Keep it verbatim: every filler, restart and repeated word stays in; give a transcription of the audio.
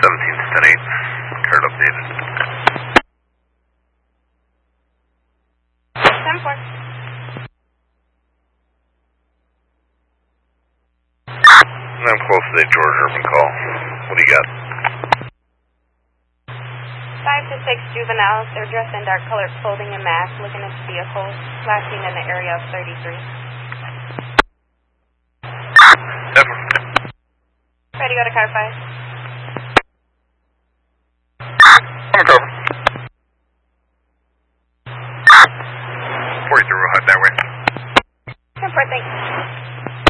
seventeen to ten eight. Card updated. ten four. I'm close to the George Urban call. What do you got? five to six juveniles. They're dressed in dark colored clothing and masks, looking at the vehicle, flashing in the area of thirty-three. Ever. Ready to go to car five.